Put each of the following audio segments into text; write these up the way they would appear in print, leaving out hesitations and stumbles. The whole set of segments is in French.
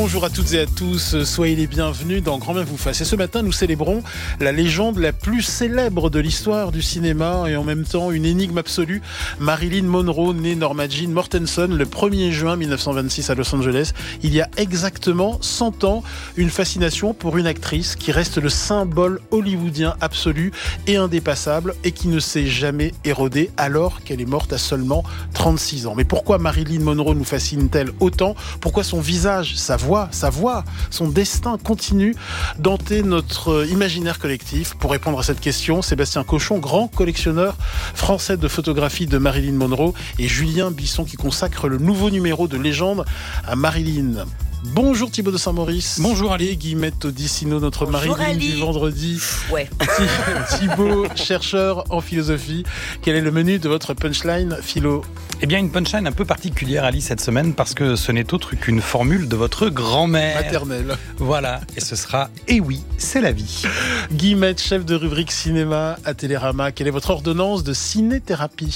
Bonjour à toutes et à tous, soyez les bienvenus dans Grand Bien vous fasse. Et ce matin, nous célébrons la légende la plus célèbre de l'histoire du cinéma et en même temps une énigme absolue. Marilyn Monroe, née Norma Jean Mortensen le 1er juin 1926 à Los Angeles. Il y a exactement 100 ans, une fascination pour une actrice qui reste le symbole hollywoodien absolu et indépassable et qui ne s'est jamais érodée alors qu'elle est morte à seulement 36 ans. Mais pourquoi Marilyn Monroe nous fascine-t-elle autant ? Pourquoi son visage, sa voix, son destin continue d'hanter notre imaginaire collectif? Pour répondre à cette question, Sébastien Cochon, grand collectionneur français de photographies de Marilyn Monroe, et Julien Bisson qui consacre le nouveau numéro de Légende à Marilyn. Bonjour Thibaut de Saint-Maurice. Bonjour Ali. Et Guillemette Odissino, notre Bonjour Marilyn Ali. du vendredi. Ouais. Thibaut, chercheur en philosophie. Quel est le menu de votre punchline philo ? Eh bien, une punchline un peu particulière, Ali, cette semaine, parce que ce n'est autre qu'une formule de votre grand-mère. Maternelle. Voilà, et ce sera « Eh oui, c'est la vie ». Guillemette, chef de rubrique cinéma à Télérama. Quelle est votre ordonnance de ciné-thérapie ?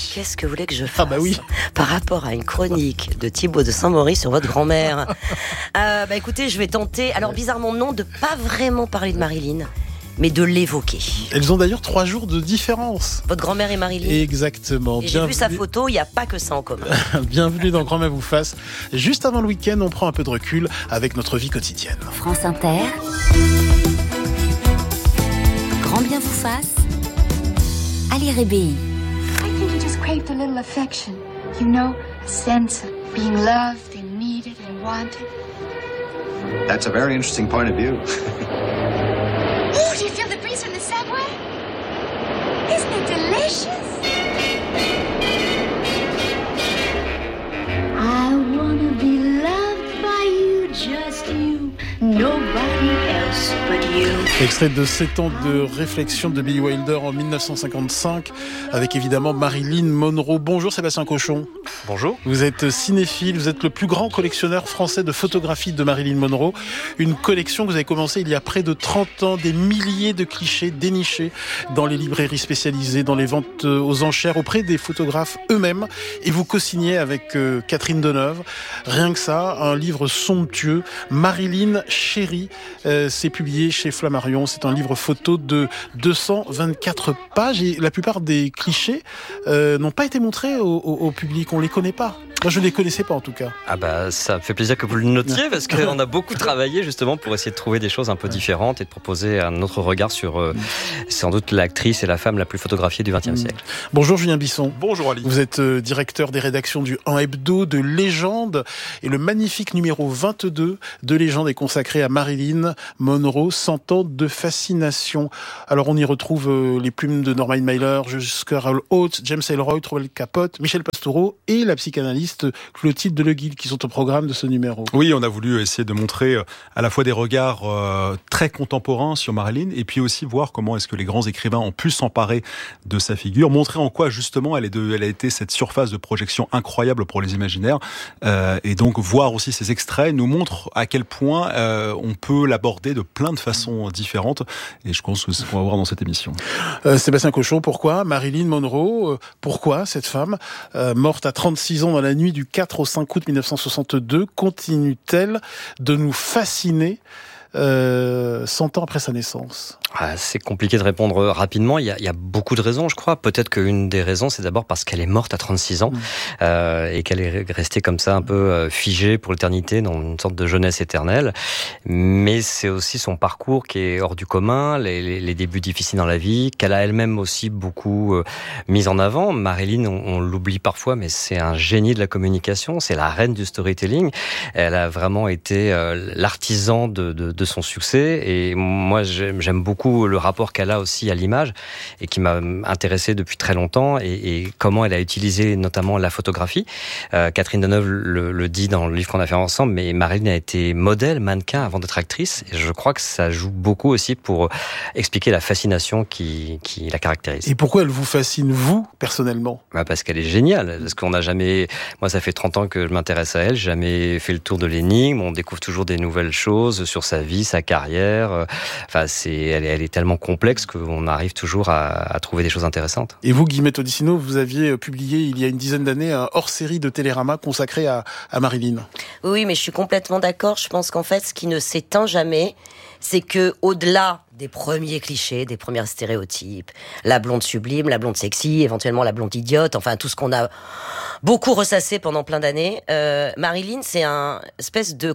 Qu'est-ce que vous voulez que je fasse Ah bah oui. Par rapport à une chronique de Thibaut de Saint-Maurice sur votre grand-mère. Écoutez, je vais tenter, alors bizarrement non, de pas vraiment parler de Marilyn, mais de l'évoquer. Elles ont d'ailleurs 3 jours de différence. Votre grand-mère et Marilyn. Exactement. Et j'ai vu sa photo, il n'y a pas que ça en commun. Bienvenue dans Grand Bien vous fasse. Juste avant le week-end, on prend un peu de recul avec notre vie quotidienne. France Inter. Grand Bien vous fasse. Ali Rébéi. I think you just craved a little affection. You know, a sense of being loved and needed and wanted. That's a very interesting point of view. Oh, do you feel the breeze from the subway? Isn't it delicious? I wanna be loved by you, just you, nobody else but you. Extrait de 7 ans de réflexion de Billy Wilder en 1955 avec évidemment Marilyn Monroe. Bonjour Sébastien Cochon. Bonjour. Vous êtes cinéphile, vous êtes le plus grand collectionneur français de photographies de Marilyn Monroe. Une collection que vous avez commencée il y a près de 30 ans, des milliers de clichés dénichés dans les librairies spécialisées, dans les ventes aux enchères auprès des photographes eux-mêmes. Et vous co-signez avec Catherine Deneuve. Rien que ça, un livre somptueux, Marilyn Chérie. C'est publié chez Flammarion. C'est un livre photo de 224 pages et la plupart des clichés n'ont pas été montrés au public. On les connaît pas. Moi, je ne les connaissais pas en tout cas. Ah bah ça me fait plaisir que vous le notiez parce qu'on a beaucoup travaillé justement pour essayer de trouver des choses un peu différentes et de proposer un autre regard sur sans doute l'actrice et la femme la plus photographiée du XXe siècle. Bonjour Julien Bisson. Bonjour Ali. Vous êtes directeur des rédactions du 1 Hebdo, de Légende, et le magnifique numéro 22 de Légende est consacré à Marilyn Monroe, 100 ans de fascination. Alors on y retrouve les plumes de Norman Mailer, jusqu'à Raoul Holtz, James Ellroy, Trouvel Capote, Michel Pastoureau et la psychanalyste Clotilde Deleguil qui sont au programme de ce numéro. Oui, on a voulu essayer de montrer à la fois des regards très contemporains sur Marilyn et puis aussi voir comment est-ce que les grands écrivains ont pu s'emparer de sa figure, montrer en quoi justement elle a été cette surface de projection incroyable pour les imaginaires et donc voir aussi ces extraits nous montre à quel point on peut l'aborder de plein de façons différentes et je pense que c'est ce qu'on va voir dans cette émission. Sébastien Cochon, pourquoi Marilyn Monroe, pourquoi cette femme morte à 36 ans dans la nuit du 4 au 5 août 1962 continue-t-elle de nous fasciner 100 ans après sa naissance? C'est compliqué de répondre rapidement. Il y a beaucoup de raisons, je crois. Peut-être qu'une des raisons, c'est d'abord parce qu'elle est morte à 36 ans et qu'elle est restée comme ça un peu figée pour l'éternité dans une sorte de jeunesse éternelle. Mais c'est aussi son parcours qui est hors du commun, les débuts difficiles dans la vie, qu'elle a elle-même aussi beaucoup mis en avant. Marilyn, on l'oublie parfois, mais c'est un génie de la communication. C'est la reine du storytelling. Elle a vraiment été l'artisan de son succès. Et moi, j'aime beaucoup le rapport qu'elle a aussi à l'image et qui m'a intéressé depuis très longtemps et comment elle a utilisé notamment la photographie. Catherine Deneuve le dit dans le livre qu'on a fait ensemble, mais Marilyn a été modèle, mannequin avant d'être actrice et je crois que ça joue beaucoup aussi pour expliquer la fascination qui la caractérise. Et pourquoi elle vous fascine, vous, personnellement ? Parce qu'elle est géniale, parce qu'on n'a jamais... Moi, ça fait 30 ans que je m'intéresse à elle, j'ai jamais fait le tour de l'énigme, on découvre toujours des nouvelles choses sur sa vie, sa carrière. Enfin, elle est tellement complexe qu'on arrive toujours à trouver des choses intéressantes. Et vous, Guillemette Odissino, vous aviez publié il y a une dizaine d'années un hors-série de Télérama consacré à Marilyn. Oui, mais je suis complètement d'accord. Je pense qu'en fait, ce qui ne s'éteint jamais, c'est que au-delà des premiers clichés, des premiers stéréotypes, la blonde sublime, la blonde sexy, éventuellement la blonde idiote, enfin tout ce qu'on a beaucoup ressassé pendant plein d'années, Marilyn, c'est un espèce de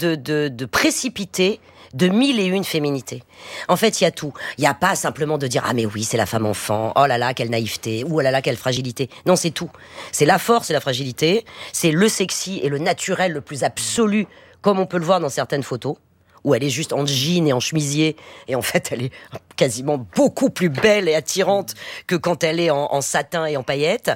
précipité de 1001 féminités. En fait, il y a tout. Il n'y a pas simplement de dire « Ah mais oui, c'est la femme enfant, oh là là, quelle naïveté, ou oh là là, quelle fragilité ». Non, c'est tout. C'est la force et la fragilité, c'est le sexy et le naturel le plus absolu, comme on peut le voir dans certaines photos, où elle est juste en jean et en chemisier, et en fait, elle est quasiment beaucoup plus belle et attirante que quand elle est en satin et en paillettes.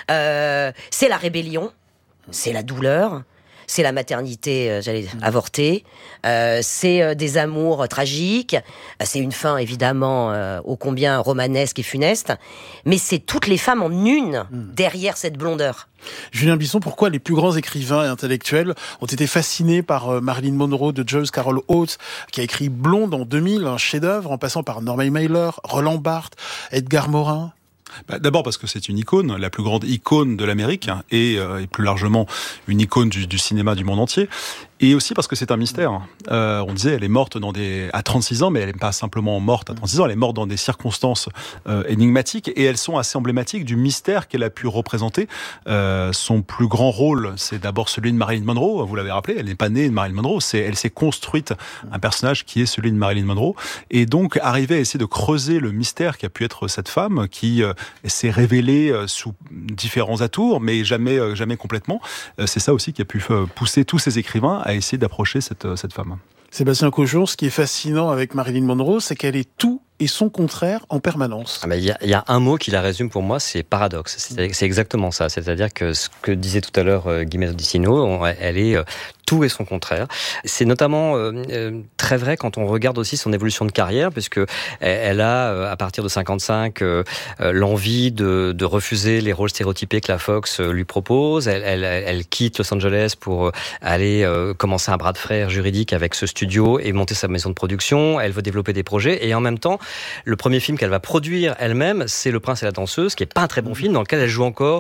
C'est la rébellion, c'est la douleur, c'est la maternité, avortée, c'est des amours tragiques, c'est une fin évidemment ô combien romanesque et funeste, mais c'est toutes les femmes en une derrière cette blondeur. Julien Bisson, pourquoi les plus grands écrivains et intellectuels ont été fascinés par Marilyn Monroe de Joyce Carol Oates, qui a écrit Blonde en 2000, un chef-d'œuvre, en passant par Norman Mailer, Roland Barthes, Edgar Morin? D'abord parce que c'est une icône, la plus grande icône de l'Amérique, et plus largement une icône du cinéma du monde entier. Et aussi parce que c'est un mystère. On disait, elle est morte à 36 ans, mais elle n'est pas simplement morte à 36 ans, elle est morte dans des circonstances énigmatiques, et elles sont assez emblématiques du mystère qu'elle a pu représenter. Son plus grand rôle, c'est d'abord celui de Marilyn Monroe, vous l'avez rappelé, elle n'est pas née de Marilyn Monroe, elle s'est construite un personnage qui est celui de Marilyn Monroe, et donc arriver à essayer de creuser le mystère qui a pu être cette femme, qui s'est révélée sous différents atours, mais jamais complètement. C'est ça aussi qui a pu pousser tous ces écrivains à essayer d'approcher cette femme. Sébastien Cochon, ce qui est fascinant avec Marilyn Monroe, c'est qu'elle est tout et son contraire en permanence. Il y a un mot qui la résume pour moi, c'est paradoxe. C'est exactement ça. C'est-à-dire que ce que disait tout à l'heure Guillemette Odissino, elle est tout et son contraire. C'est notamment très vrai quand on regarde aussi son évolution de carrière, puisque elle a, à partir de 55, l'envie de refuser les rôles stéréotypés que la Fox lui propose. Elle quitte Los Angeles pour aller commencer un bras de fer juridique avec ce studio et monter sa maison de production. Elle veut développer des projets, et en même temps, le premier film qu'elle va produire elle-même, c'est Le Prince et la danseuse, qui est pas un très bon film, dans lequel elle joue encore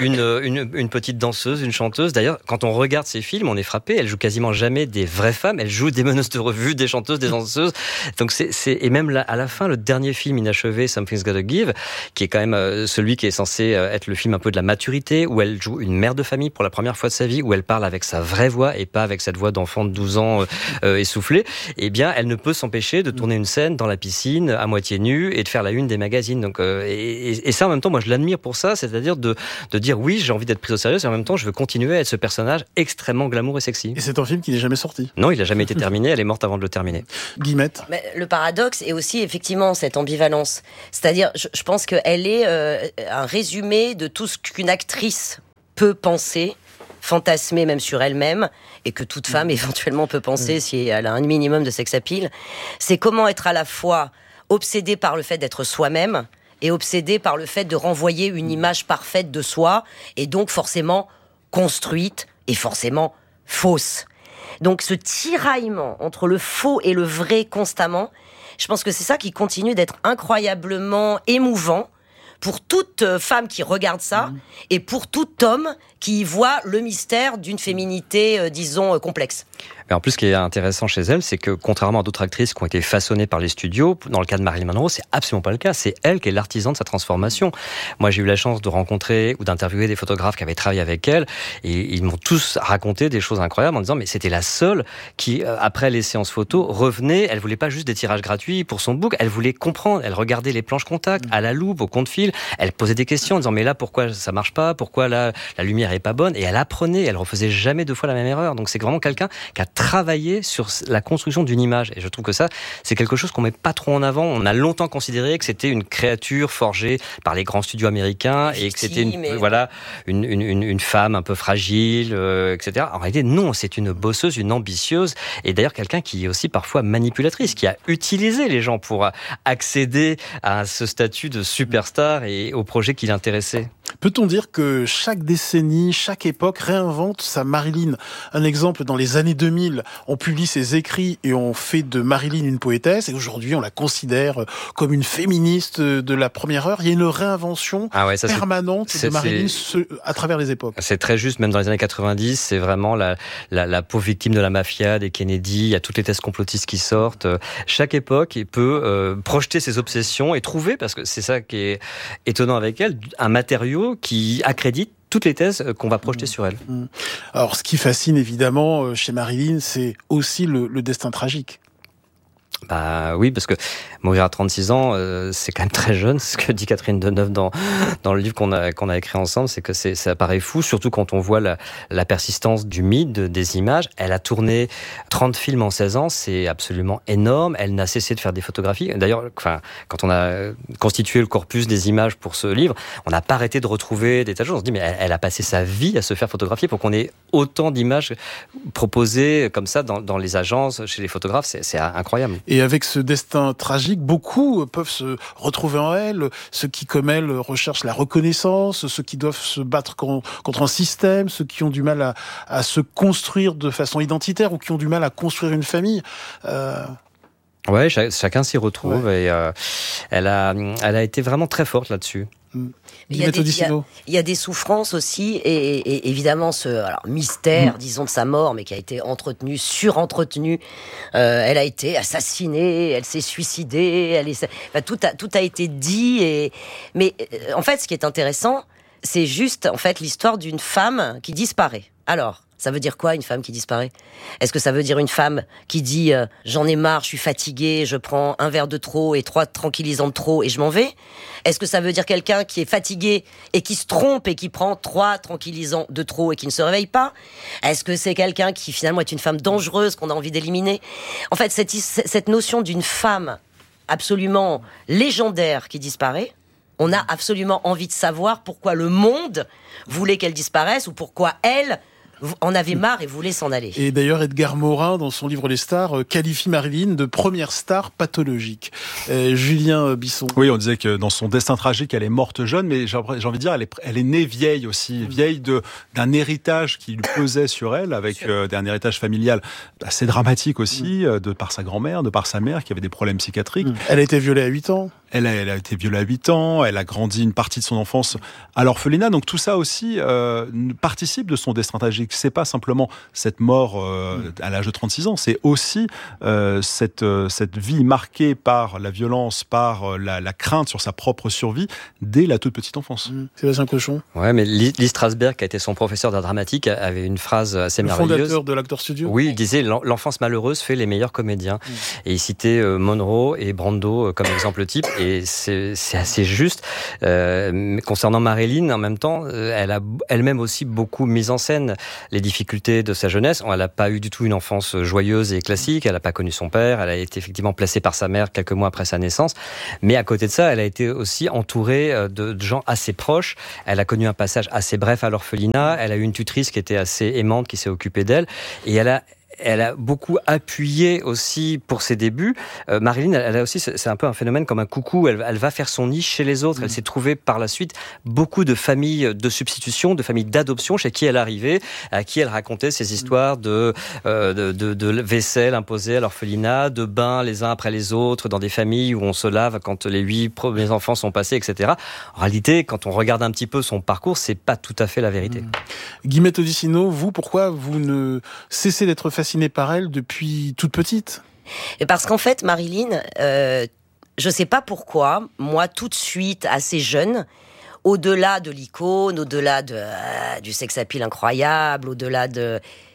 une petite danseuse, une chanteuse. D'ailleurs, quand on regarde ces films, on est frappé. Elle joue quasiment jamais des vraies femmes. Elle joue des meneuses de revue, des chanteuses, des danseuses. Donc et même là, à la fin, le dernier film inachevé, Something's Gotta Give, qui est quand même celui qui est censé être le film un peu de la maturité, où elle joue une mère de famille pour la première fois de sa vie, où elle parle avec sa vraie voix et pas avec cette voix d'enfant de 12 ans essoufflée. Eh bien, elle ne peut s'empêcher de tourner une scène dans la piscine, à moitié nue, et de faire la une des magazines. Donc, et ça, en même temps, moi, je l'admire pour ça, c'est-à-dire de dire oui, j'ai envie d'être prise au sérieux, et en même temps, je veux continuer à être ce personnage extrêmement glamour et sexy. Et c'est un film qui n'est jamais sorti. Non, il n'a jamais été terminé, elle est morte avant de le terminer. Guillemette. Mais le paradoxe est aussi effectivement cette ambivalence. C'est-à-dire, je pense qu'elle est un résumé de tout ce qu'une actrice peut penser, fantasmer même sur elle-même, et que toute femme éventuellement peut penser si elle a un minimum de sex appeal. C'est comment être à la fois obsédée par le fait d'être soi-même et obsédée par le fait de renvoyer une image parfaite de soi, et donc forcément construite et forcément fausse. Donc ce tiraillement entre le faux et le vrai constamment, je pense que c'est ça qui continue d'être incroyablement émouvant pour toute femme qui regarde ça, et pour tout homme qui y voit le mystère d'une féminité, disons, complexe. Mais en plus, ce qui est intéressant chez elle, c'est que contrairement à d'autres actrices qui ont été façonnées par les studios, dans le cas de Marilyn Monroe, c'est absolument pas le cas. C'est elle qui est l'artisan de sa transformation. Moi, j'ai eu la chance de rencontrer ou d'interviewer des photographes qui avaient travaillé avec elle, et ils m'ont tous raconté des choses incroyables en disant mais c'était la seule qui, après les séances photos, revenait. Elle voulait pas juste des tirages gratuits pour son book, elle voulait comprendre. Elle regardait les planches contact à la loupe, au compte-fil. Elle posait des questions en disant mais là pourquoi ça marche pas, pourquoi là la lumière est pas bonne, et elle apprenait. Elle refaisait jamais 2 fois la même erreur. Donc c'est vraiment quelqu'un qui a travaillé sur la construction d'une image, et je trouve que ça c'est quelque chose qu'on met pas trop en avant. On a longtemps considéré que c'était une créature forgée par les grands studios américains et que c'était une femme un peu fragile, etc. En réalité non, c'est une bosseuse, une ambitieuse, et d'ailleurs quelqu'un qui est aussi parfois manipulatrice, qui a utilisé les gens pour accéder à ce statut de superstar et au projet qui l'intéressait. Peut-on dire que chaque décennie, chaque époque réinvente sa Marilyn? Un exemple, dans les années 2000, on publie ses écrits et on fait de Marilyn une poétesse, et aujourd'hui on la considère comme une féministe de la première heure. Il y a une réinvention permanente de Marilyn à travers les époques. C'est très juste, même dans les années 90, c'est vraiment la pauvre victime de la mafia, des Kennedy, il y a toutes les thèses complotistes qui sortent. Chaque époque peut projeter ses obsessions et trouver, parce que c'est ça qui est étonnant avec elle, un matériau qui accrédite toutes les thèses qu'on va projeter sur elle. Alors, ce qui fascine évidemment chez Marilyn, c'est aussi le destin tragique. Bah oui, parce que mourir à 36 ans, c'est quand même très jeune. C'est ce que dit Catherine Deneuve dans le livre qu'on a écrit ensemble, c'est que ça paraît fou, surtout quand on voit la persistance du mythe, des images. Elle a tourné 30 films en 16 ans, c'est absolument énorme. Elle n'a cessé de faire des photographies. D'ailleurs, quand on a constitué le corpus des images pour ce livre, on n'a pas arrêté de retrouver des tas de choses. On se dit, mais elle a passé sa vie à se faire photographier pour qu'on ait autant d'images proposées comme ça dans les agences, chez les photographes. C'est incroyable. Et avec ce destin tragique, beaucoup peuvent se retrouver en elle. Ceux qui, comme elle, recherchent la reconnaissance, ceux qui doivent se battre contre un système, ceux qui ont du mal à se construire de façon identitaire ou qui ont du mal à construire une famille. Ouais, chacun s'y retrouve et elle a été vraiment très forte là-dessus. Il y a des souffrances aussi et évidemment ce mystère, disons, de sa mort, mais qui a été surentretenu. Elle a été assassinée, elle s'est suicidée, tout a été dit. Mais en fait, ce qui est intéressant, c'est juste en fait l'histoire d'une femme qui disparaît. Alors, ça veut dire quoi, une femme qui disparaît? Est-ce que ça veut dire une femme qui dit j'en ai marre, je suis fatiguée, je prends un verre de trop et 3 tranquillisants de trop et je m'en vais? Est-ce que ça veut dire quelqu'un qui est fatigué et qui se trompe et qui prend 3 tranquillisants de trop et qui ne se réveille pas? Est-ce que c'est quelqu'un qui finalement est une femme dangereuse qu'on a envie d'éliminer? En fait, cette notion d'une femme absolument légendaire qui disparaît, on a absolument envie de savoir pourquoi le monde voulait qu'elle disparaisse ou pourquoi elle en avait marre et voulait s'en aller. Et d'ailleurs, Edgar Morin, dans son livre Les Stars, qualifie Marilyn de première star pathologique. Julien Bisson. Oui, on disait que dans son destin tragique, elle est morte jeune, mais j'ai envie de dire, elle est née vieille aussi, vieille d'un héritage qui lui pesait sur elle, avec un héritage familial assez dramatique aussi, de par sa grand-mère, de par sa mère, qui avait des problèmes psychiatriques. Elle a été violée à 8 ans. Elle a été violée à 8 ans, elle a grandi une partie de son enfance à l'orphelinat, donc tout ça aussi participe de son destin tragique. C'est pas simplement cette mort à l'âge de 36 ans, c'est aussi cette vie marquée par la violence, par la crainte sur sa propre survie dès la toute petite enfance. Sébastien Cochon. Ouais, mais Lee Strasberg, qui a été son professeur d'art dramatique, avait une phrase assez merveilleuse. Le fondateur de l'Actor Studio. Oui, il disait l'enfance malheureuse fait les meilleurs comédiens. Et il citait Monroe et Brando comme exemple type. Et c'est assez juste. Concernant Marilyn, en même temps, elle a elle-même aussi beaucoup mis en scène les difficultés de sa jeunesse. Elle n'a pas eu du tout une enfance joyeuse et classique. Elle n'a pas connu son père. Elle a été effectivement placée par sa mère quelques mois après sa naissance. Mais à côté de ça, elle a été aussi entourée de gens assez proches. Elle a connu un passage assez bref à l'orphelinat. Elle a eu une tutrice qui était assez aimante, qui s'est occupée d'elle. Et elle a beaucoup appuyé aussi pour ses débuts. Marilyn, elle a aussi, c'est un peu un phénomène comme un coucou. Elle va faire son niche chez les autres. Elle s'est trouvée par la suite beaucoup de familles de substitution, de familles d'adoption chez qui elle arrivait, à qui elle racontait ses histoires de vaisselle imposée à l'orphelinat, de bains les uns après les autres dans des familles où on se lave quand les 8 premiers enfants sont passés, etc. En réalité, quand on regarde un petit peu son parcours, c'est pas tout à fait la vérité. Guillemette Odissino, vous, pourquoi vous ne cessez d'être fasciné par elle depuis toute petite? Et parce qu'en fait, Marilyn, je sais pas pourquoi, moi, tout de suite, assez jeune, au-delà de l'icône, au-delà du sex-appeal incroyable, au-delà de...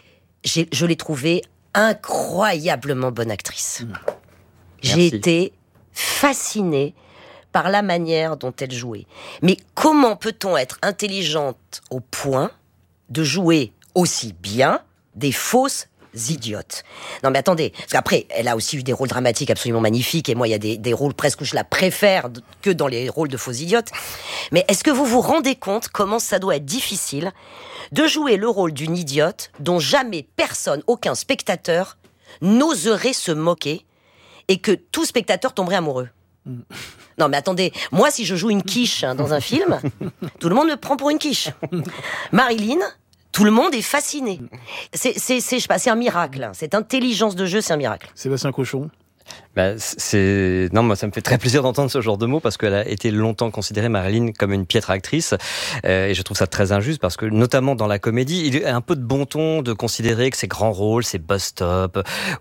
Je l'ai trouvée incroyablement bonne actrice. J'ai été fascinée par la manière dont elle jouait. Mais comment peut-on être intelligente au point de jouer aussi bien des fausses idiotes? Non mais attendez, parce qu'après, elle a aussi eu des rôles dramatiques absolument magnifiques, et moi il y a des rôles presque où je la préfère que dans les rôles de fausses idiotes. Mais est-ce que vous vous rendez compte comment ça doit être difficile de jouer le rôle d'une idiote dont jamais personne, aucun spectateur, n'oserait se moquer, et que tout spectateur tomberait amoureux? Non mais attendez, moi si je joue une quiche dans un film, tout le monde me prend pour une quiche. Marilyn, tout le monde est fasciné. Je sais pas, c'est un miracle. Cette intelligence de jeu, c'est un miracle. Sébastien Cochon. Non, moi ça me fait très plaisir d'entendre ce genre de mots parce qu'elle a été longtemps considérée, Marilyn, comme une piètre actrice et je trouve ça très injuste parce que notamment dans la comédie, il y a un peu de bon ton de considérer que ses grands rôles, ses bus-stop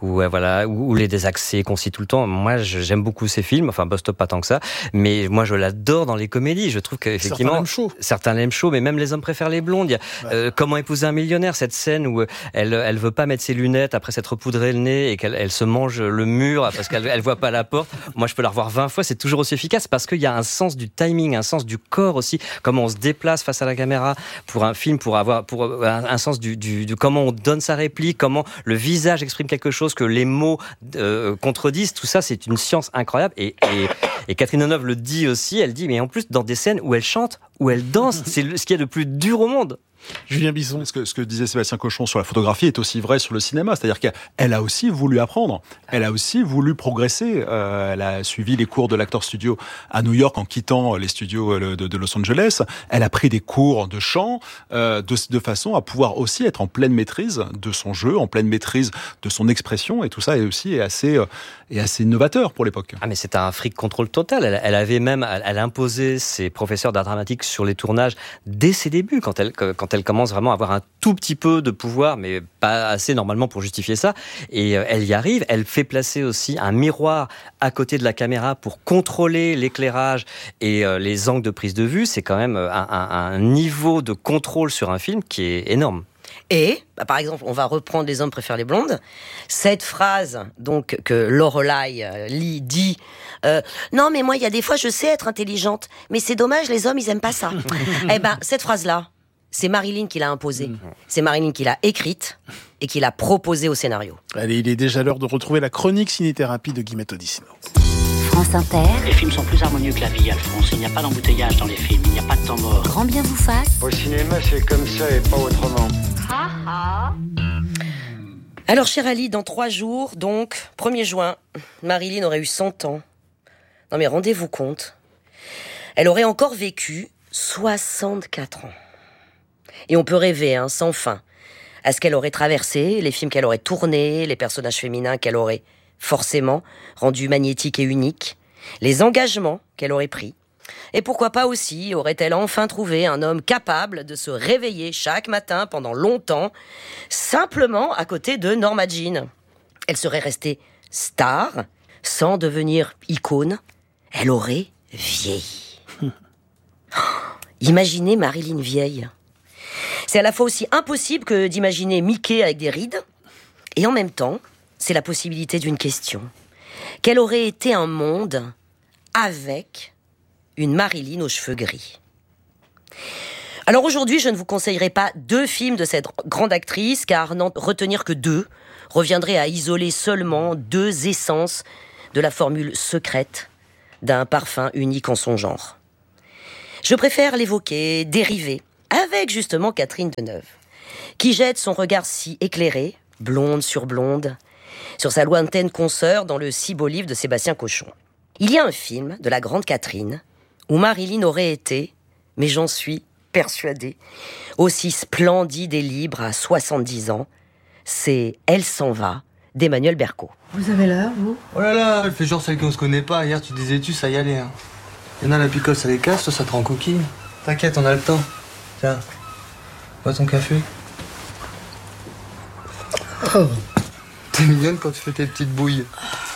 ou les désaxés qu'on cite tout le temps. Moi j'aime beaucoup ces films, enfin bus-stop pas tant que ça, mais moi je l'adore dans les comédies. Je trouve qu'effectivement certains l'aiment chaud, mais même Les hommes préfèrent les blondes. Il y a Comment épouser un millionnaire, cette scène où elle veut pas mettre ses lunettes après s'être poudré le nez et qu'elle se mange le mur parce qu'elle voit pas la porte. Moi, je peux la revoir 20 fois, c'est toujours aussi efficace parce qu'il y a un sens du timing, un sens du corps aussi, comment on se déplace face à la caméra pour un film, pour un sens du comment on donne sa réplique, comment le visage exprime quelque chose que les mots contredisent. Tout ça, c'est une science incroyable. Et Catherine Deneuve le dit aussi. Elle dit, mais en plus, dans des scènes où elle chante, où elle danse, c'est ce qu'il y a de plus dur au monde. Julien Bisson. Ce que disait Sébastien Cochon sur la photographie est aussi vrai sur le cinéma, c'est-à-dire qu'elle a aussi voulu apprendre, elle a aussi voulu progresser, elle a suivi les cours de l'Actor Studio à New York en quittant les studios de Los Angeles, elle a pris des cours de chant de façon à pouvoir aussi être en pleine maîtrise de son jeu, en pleine maîtrise de son expression, et tout ça est aussi assez innovateur pour l'époque. Ah mais c'est un fric contrôle total, elle imposait ses professeurs d'art dramatique sur les tournages dès ses débuts, quand elle commence vraiment à avoir un tout petit peu de pouvoir, mais pas assez normalement pour justifier ça. Et elle y arrive. Elle fait placer aussi un miroir à côté de la caméra pour contrôler l'éclairage et les angles de prise de vue. C'est quand même un niveau de contrôle sur un film qui est énorme. Et, par exemple, on va reprendre Les hommes préfèrent les blondes. Cette phrase, donc, que Lorelai Lee dit, non, mais moi, il y a des fois, je sais être intelligente, mais c'est dommage, les hommes, ils aiment pas ça. Eh ben, cette phrase-là, c'est Marilyn qui l'a imposée. C'est Marilyn qui l'a écrite et qui l'a proposée au scénario. Allez, il est déjà l'heure de retrouver la chronique ciné-thérapie de Guillemette Odissino. France Inter. Les films sont plus harmonieux que la vie, Alphonse. Il n'y a pas d'embouteillage dans les films, il n'y a pas de temps mort. Grand bien vous fasse. Au cinéma, c'est comme ça et pas autrement. Alors, chère Ali, dans 3 jours, donc, 1er juin, Marilyn aurait eu 100 ans. Non mais rendez-vous compte. Elle aurait encore vécu 64 ans. Et on peut rêver, sans fin, à ce qu'elle aurait traversé, les films qu'elle aurait tournés, les personnages féminins qu'elle aurait forcément rendus magnétiques et uniques, les engagements qu'elle aurait pris. Et pourquoi pas aussi aurait-elle enfin trouvé un homme capable de se réveiller chaque matin pendant longtemps, simplement à côté de Norma Jean. Elle serait restée star, sans devenir icône. Elle aurait vieilli. Imaginez Marilyn vieille. C'est à la fois aussi impossible que d'imaginer Mickey avec des rides, et en même temps, c'est la possibilité d'une question. Quel aurait été un monde avec une Marilyn aux cheveux gris? Alors aujourd'hui, je ne vous conseillerai pas 2 films de cette grande actrice, car n'en retenir que 2 reviendrait à isoler seulement 2 essences de la formule secrète d'un parfum unique en son genre. Je préfère l'évoquer dérivé, avec justement Catherine Deneuve, qui jette son regard si éclairé, blonde sur blonde, sur sa lointaine consoeur dans le si beau livre de Sébastien Cochon. Il y a un film de la grande Catherine où Marilyn aurait été, mais j'en suis persuadée, aussi splendide et libre à 70 ans. C'est Elle s'en va d'Emmanuel Berco. Vous avez l'heure, vous? Oh là là, elle fait genre celle qu'on se connaît pas. Hier, tu disais ça y allait. Il y en a la picole, ça les casse, toi, ça te rend coquille. T'inquiète, on a le temps. Tiens, bois ton café. Oh. T'es mignonne quand tu fais tes petites bouilles.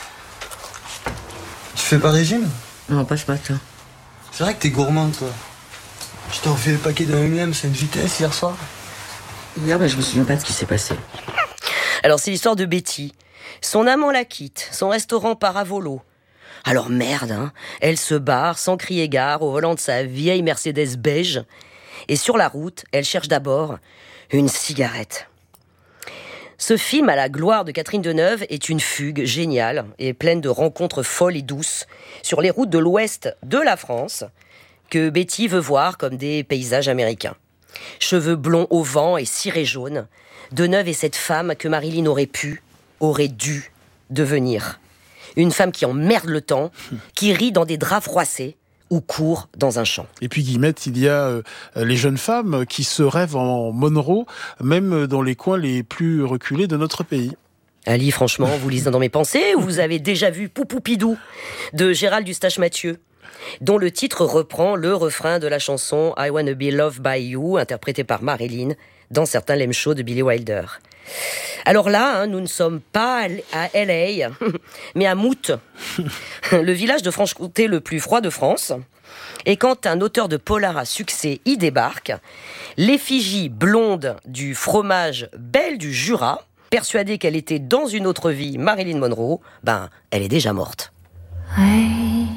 Tu fais pas régime? Non, pas ce matin. C'est vrai que t'es gourmande, toi. Je t'ai refait le paquet de M&M's, c'est une vitesse hier soir. Hier, je me souviens pas de ce qui s'est passé. Alors, c'est l'histoire de Betty. Son amant la quitte, son restaurant part à volo. Alors merde, elle se barre sans crier gare au volant de sa vieille Mercedes beige. Et sur la route, elle cherche d'abord une cigarette. Ce film à la gloire de Catherine Deneuve est une fugue géniale et pleine de rencontres folles et douces sur les routes de l'ouest de la France que Betty veut voir comme des paysages américains. Cheveux blonds au vent et ciré jaune, Deneuve est cette femme que Marilyn aurait dû devenir. Une femme qui emmerde le temps, qui rit dans des draps froissés ou court dans un champ. Et puis Guillemette, il y a les jeunes femmes qui se rêvent en Monroe, même dans les coins les plus reculés de notre pays. Ali, franchement, vous lisez dans mes pensées ou vous avez déjà vu Poupoupidou de Gérald Eustache-Mathieu, dont le titre reprend le refrain de la chanson I Wanna Be Loved by You, interprétée par Marilyn dans certains lame shows de Billy Wilder. Alors là, nous ne sommes pas à LA, mais à Mout, le village de Franche-Comté le plus froid de France. Et quand un auteur de polar à succès y débarque, l'effigie blonde du fromage Belle du Jura, persuadée qu'elle était dans une autre vie Marilyn Monroe, elle est déjà morte. I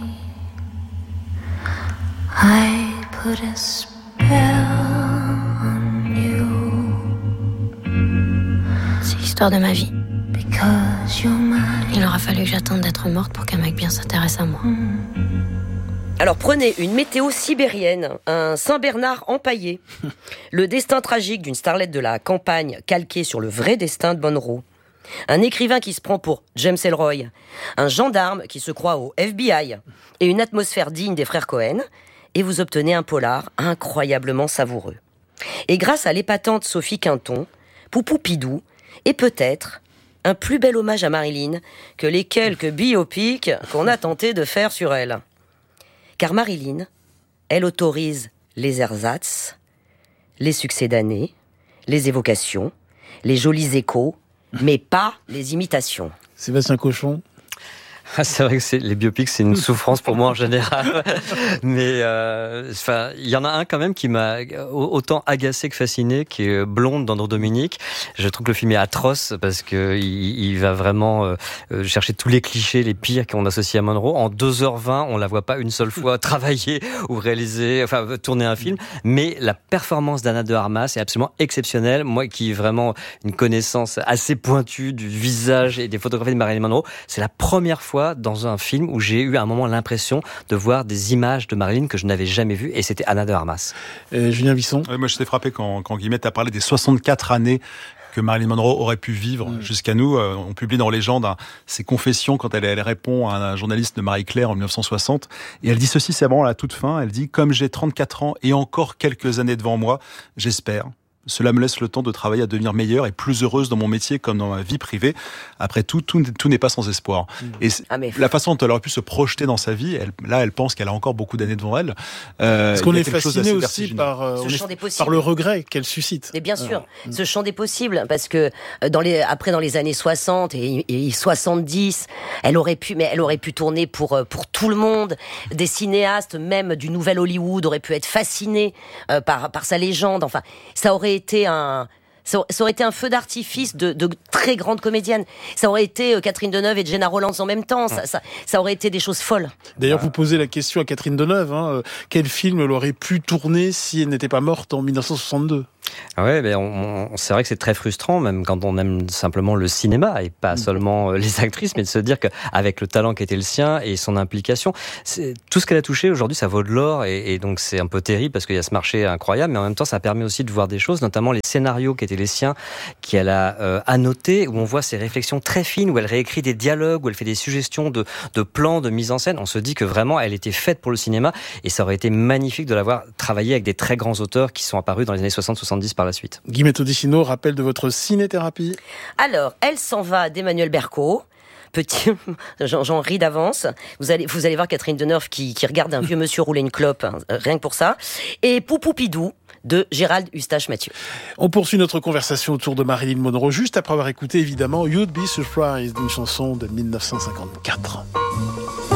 put a spell on you. C'est l'histoire de ma vie. Because you're mine. Il aura fallu que j'attende d'être morte pour qu'un mec bien s'intéresse à moi. Alors prenez une météo sibérienne, un Saint-Bernard empaillé, le destin tragique d'une starlette de la campagne calqué sur le vrai destin de Monroe, un écrivain qui se prend pour James Ellroy, un gendarme qui se croit au FBI et une atmosphère digne des frères Cohen, et vous obtenez un polar incroyablement savoureux. Et grâce à l'épatante Sophie Quinton, Poupoupidou est peut-être un plus bel hommage à Marilyn que les quelques biopics qu'on a tenté de faire sur elle. Car Marilyn, elle autorise les ersatz, les succès d'année, les évocations, les jolis échos, mais pas les imitations. Sébastien Cochon. C'est vrai que les biopics, c'est une souffrance pour moi en général. Mais il y en a un quand même qui m'a autant agacé que fasciné, qui est Blonde d'Andrew Dominique. Je trouve que le film est atroce parce que il va vraiment chercher tous les clichés, les pires qu'on associe à Monroe. En 2h20, on la voit pas une seule fois travailler ou réaliser, tourner un film. Mais la performance d'Anna de Armas est absolument exceptionnelle. Moi, qui ai vraiment une connaissance assez pointue du visage et des photographies de Marilyn Monroe, c'est la première fois dans un film où j'ai eu à un moment l'impression de voir des images de Marilyn que je n'avais jamais vues, et c'était Anna de Armas. Julien Bisson. Moi, je t'ai frappé quand Guillemette a parlé des 64 années que Marilyn Monroe aurait pu vivre jusqu'à nous. On publie dans Légende ses confessions quand elle répond à un journaliste de Marie-Claire en 1960. Et elle dit ceci, c'est vraiment à la toute fin. Elle dit « Comme j'ai 34 ans et encore quelques années devant moi, j'espère. Cela me laisse le temps de travailler à devenir meilleure et plus heureuse dans mon métier comme dans ma vie privée. Après tout n'est pas sans espoir. » Et la façon dont elle aurait pu se projeter dans sa vie, elle pense qu'elle a encore beaucoup d'années devant elle. Parce qu'on est fasciné aussi par le regret qu'elle suscite. Et bien sûr, ce champ des possibles, parce que dans les années 60 et 70, elle aurait pu tourner pour tout le monde. Des cinéastes, même du nouvel Hollywood, auraient pu être fascinés par sa légende. Enfin, ça aurait été un feu d'artifice de très grandes comédiennes. Ça aurait été Catherine Deneuve et Gena Rowlands en même temps. Ça aurait été des choses folles. D'ailleurs, vous posez la question à Catherine Deneuve. Quel film elle aurait pu tourner si elle n'était pas morte en 1962 ? Ouais, c'est vrai que c'est très frustrant, même quand on aime simplement le cinéma et pas seulement les actrices, mais de se dire qu'avec le talent qui était le sien et son implication, tout ce qu'elle a touché aujourd'hui, ça vaut de l'or, et donc c'est un peu terrible parce qu'il y a ce marché incroyable, mais en même temps, ça permet aussi de voir des choses, notamment les scénarios qui étaient les siens, qu'elle a annotés, où on voit ses réflexions très fines, où elle réécrit des dialogues, où elle fait des suggestions de plans, de mise en scène. On se dit que vraiment, elle était faite pour le cinéma, et ça aurait été magnifique de l'avoir travaillé avec des très grands auteurs qui sont apparus dans les années 60-70 par la suite. Guillemette Odissino, rappel de votre ciné-thérapie. Alors, Elle s'en va d'Emmanuel Berco. J'en ris d'avance. Vous allez voir Catherine Deneuve qui regarde un vieux monsieur rouler une clope, rien que pour ça. Et Poupoupidou de Gérald Eustache-Mathieu. On poursuit notre conversation autour de Marilyn Monroe juste après avoir écouté évidemment You'd Be Surprised, une chanson de 1954.